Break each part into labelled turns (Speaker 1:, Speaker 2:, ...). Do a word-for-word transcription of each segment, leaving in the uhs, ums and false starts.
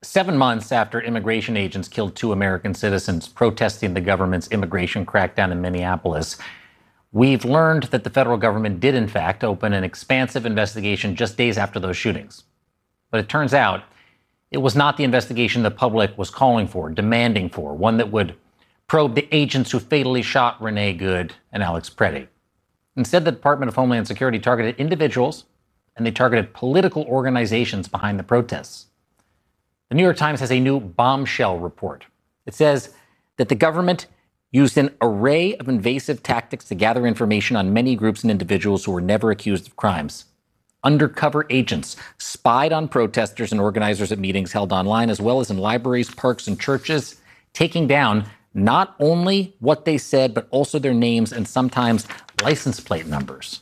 Speaker 1: Seven months after immigration agents killed two American citizens protesting the government's immigration crackdown in Minneapolis, we've learned that the federal government did, in fact, open an expansive investigation just days after those shootings. But it turns out it was not the investigation the public was calling for, demanding for, one that would probe the agents who fatally shot Renee Good and Alex Preddy. Instead, the Department of Homeland Security targeted individuals, and they targeted political organizations behind the protests. The New York Times has a new bombshell report. It says that the government used an array of invasive tactics to gather information on many groups and individuals who were never accused of crimes. Undercover agents spied on protesters and organizers at meetings held online, as well as in libraries, parks, and churches, taking down not only what they said, but also their names and sometimes license plate numbers.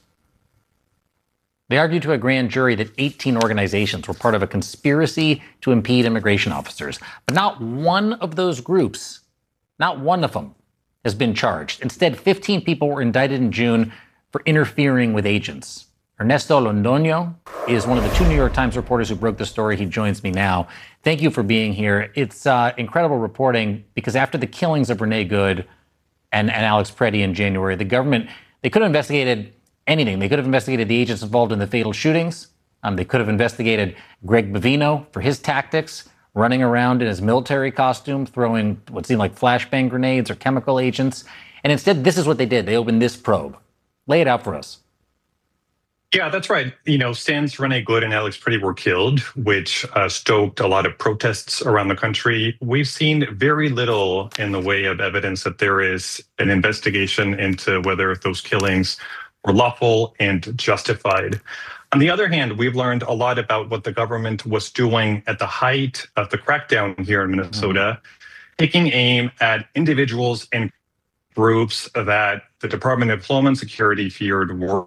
Speaker 1: They argued to a grand jury that eighteen organizations were part of a conspiracy to impede immigration officers. But not one of those groups, not one of them, has been charged. Instead, fifteen people were indicted in June for interfering with agents. Ernesto Londoño is one of the two New York Times reporters who broke the story. He joins me now. Thank you for being here. It's uh, incredible reporting because after the killings of Renee Good and, and Alex Preddy in January, the government, they could have investigated anything. They could have investigated the agents involved in the fatal shootings. Um, they could have investigated Greg Bovino for his tactics, running around in his military costume, throwing what seemed like flashbang grenades or chemical agents. And instead, this is what they did. They opened this probe. Lay it out for us.
Speaker 2: Yeah, that's right. You know, since Renee Good and Alex Preddy were killed, which uh, stoked a lot of protests around the country, we've seen very little in the way of evidence that there is an investigation into whether those killings were lawful and justified. On the other hand, we've learned a lot about what the government was doing at the height of the crackdown here in Minnesota, mm-hmm. taking aim at individuals and groups that the Department of Homeland Security feared were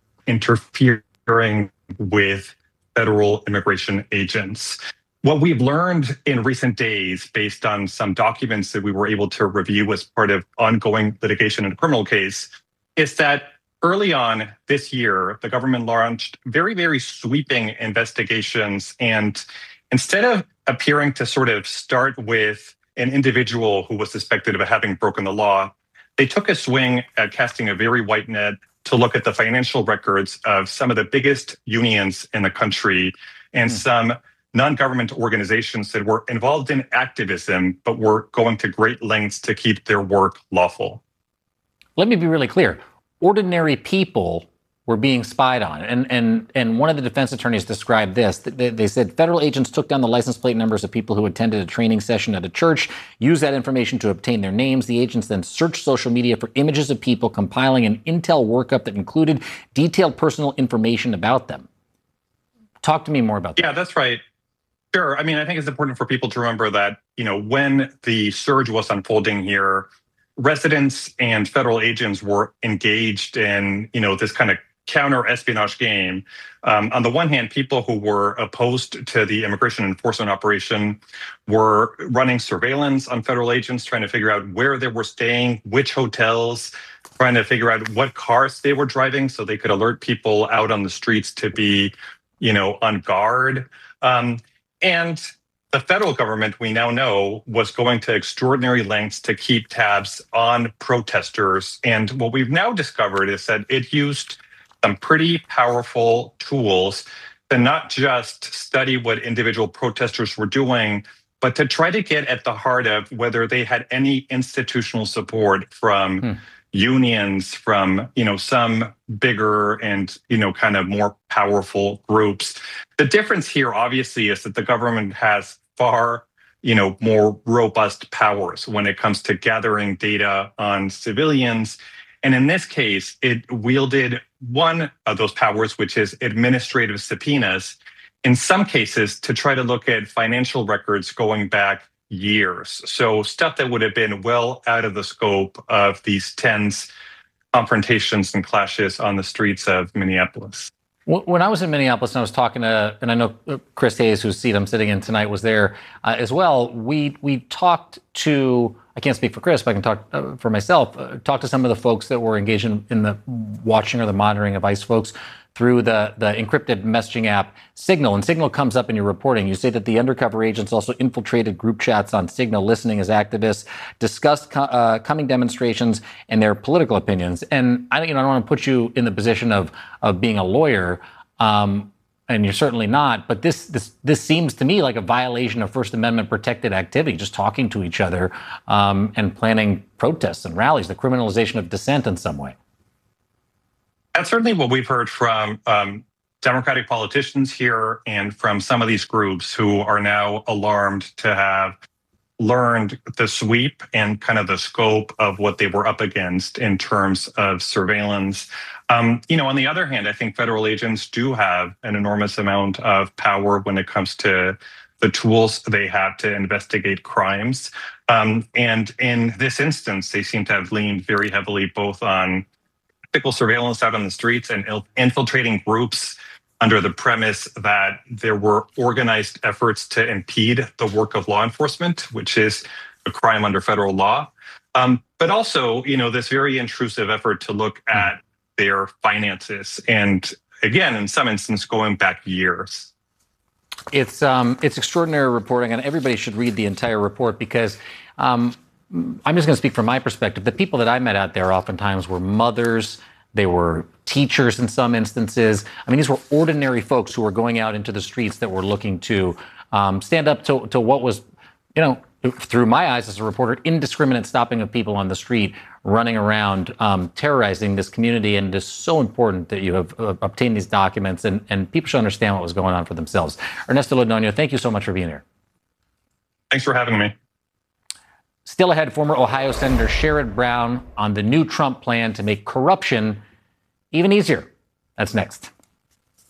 Speaker 2: interfering with federal immigration agents. What we've learned in recent days, based on some documents that we were able to review as part of ongoing litigation in a criminal case, is that early on this year, the government launched very, very sweeping investigations. And instead of appearing to sort of start with an individual who was suspected of having broken the law, they took a swing at casting a very wide net to look at the financial records of some of the biggest unions in the country and mm. some non-government organizations that were involved in activism, but were going to great lengths to keep their work lawful.
Speaker 1: Let me be really clear. Ordinary people were being spied on. And and and one of the defense attorneys described this. They, they said federal agents took down the license plate numbers of people who attended a training session at a church, used that information to obtain their names. The agents then searched social media for images of people, compiling an intel workup that included detailed personal information about them. Talk to me more about that.
Speaker 2: Yeah, that's right. Sure. I mean, I think it's important for people to remember that, you know, when the surge was unfolding here, residents and federal agents were engaged in, you know, this kind of counter-espionage game. Um, on the one hand, people who were opposed to the immigration enforcement operation were running surveillance on federal agents, trying to figure out where they were staying, which hotels, trying to figure out what cars they were driving so they could alert people out on the streets to be, you know, on guard. Um, and the federal government, we now know, was going to extraordinary lengths to keep tabs on protesters. And what we've now discovered is that it used some pretty powerful tools to not just study what individual protesters were doing, but to try to get at the heart of whether they had any institutional support from hmm. unions, from, you know, some bigger and, you know, kind of more powerful groups. The difference here, obviously, is that the government has far, you know, more robust powers when it comes to gathering data on civilians. And in this case, it wielded one of those powers, which is administrative subpoenas, in some cases to try to look at financial records going back years. So stuff that would have been well out of the scope of these tense confrontations and clashes on the streets of Minneapolis.
Speaker 1: When I was in Minneapolis and I was talking to, and I know Chris Hayes, whose seat I'm sitting in tonight, was there uh, as well, we we talked to, I can't speak for Chris, but I can talk uh, for myself, uh, talk to some of the folks that were engaged in, in the watching or the monitoring of ICE folks through the, the encrypted messaging app Signal. And Signal comes up in your reporting. You say that the undercover agents also infiltrated group chats on Signal, listening as activists, discussed co- uh, coming demonstrations and their political opinions. And I, you know, I don't want to put you in the position of, of being a lawyer, um, and you're certainly not, but this, this, this seems to me like a violation of First Amendment protected activity, just talking to each other um, and planning protests and rallies, the criminalization of dissent in some way.
Speaker 2: That's certainly what we've heard from um, Democratic politicians here and from some of these groups who are now alarmed to have learned the sweep and kind of the scope of what they were up against in terms of surveillance. Um, you know, on the other hand, I think federal agents do have an enormous amount of power when it comes to the tools they have to investigate crimes. Um, and in this instance, they seem to have leaned very heavily both on tactical surveillance out on the streets and infiltrating groups under the premise that there were organized efforts to impede the work of law enforcement, which is a crime under federal law. Um, but also, you know, this very intrusive effort to look at their finances. And again, in some instances, going back years.
Speaker 1: It's um, it's extraordinary reporting, and everybody should read the entire report because um, I'm just going to speak from my perspective. The people that I met out there oftentimes were mothers. They were teachers in some instances. I mean, these were ordinary folks who were going out into the streets that were looking to um, stand up to, to what was, you know, through my eyes as a reporter, indiscriminate stopping of people on the street, running around, um, terrorizing this community. And it is so important that you have uh, obtained these documents, and, and people should understand what was going on for themselves. Ernesto Londoño, thank you so much for being here.
Speaker 2: Thanks for having me.
Speaker 1: Still ahead, former Ohio Senator Sherrod Brown on the new Trump plan to make corruption even easier. That's next.